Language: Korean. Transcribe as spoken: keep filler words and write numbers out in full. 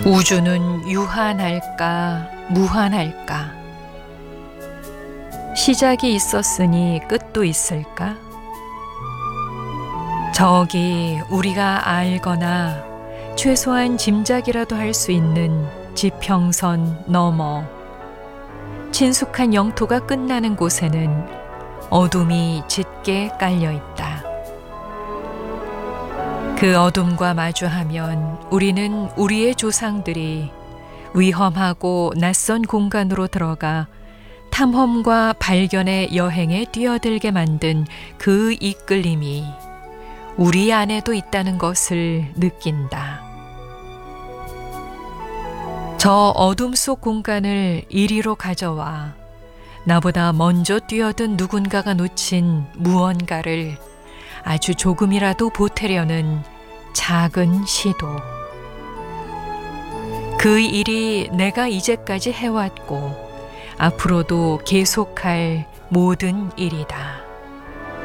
우주는 유한할까 무한할까? 시작이 있었으니 끝도 있을까? 저기 우리가 알거나 최소한 짐작이라도 할 수 있는 지평선 너머, 친숙한 영토가 끝나는 곳에는 어둠이 짙게 깔려 있다. 그 어둠과 마주하면 우리는 우리의 조상들이 위험하고 낯선 공간으로 들어가 탐험과 발견의 여행에 뛰어들게 만든 그 이끌림이 우리 안에도 있다는 것을 느낀다. 저 어둠 속 공간을 이리로 가져와 나보다 먼저 뛰어든 누군가가 놓친 무언가를 아주 조금이라도 보태려는 작은 시도. 그 일이 내가 이제까지 해왔고 앞으로도 계속할 모든 일이다.